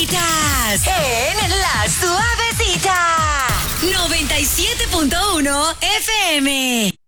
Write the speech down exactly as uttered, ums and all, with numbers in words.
Suavecitas. En La Suavecita. noventa y siete punto uno F M.